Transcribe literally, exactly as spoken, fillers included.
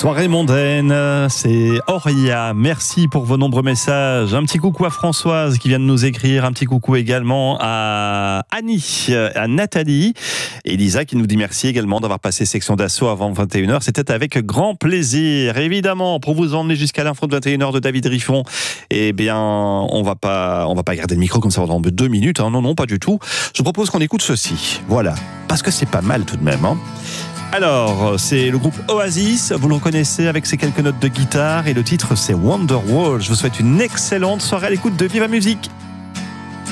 Soirée mondaine, c'est Auria. Merci pour vos nombreux messages. Un petit coucou à Françoise qui vient de nous écrire. Un petit coucou également à Annie, à Nathalie. Et Lisa qui nous dit merci également d'avoir passé section d'assaut avant vingt et une heures. C'était avec grand plaisir. Évidemment, pour vous emmener jusqu'à l'info de vingt et une heures de David Riffon, eh bien, on va pas, on va pas garder le micro comme ça pendant deux minutes. Hein. Non, non, pas du tout. Je propose qu'on écoute ceci. Voilà. Parce que c'est pas mal tout de même, hein. Alors, c'est le groupe Oasis, vous le reconnaissez avec ses quelques notes de guitare et le titre c'est Wonderwall. Je vous souhaite une excellente soirée à l'écoute de Viva Musique.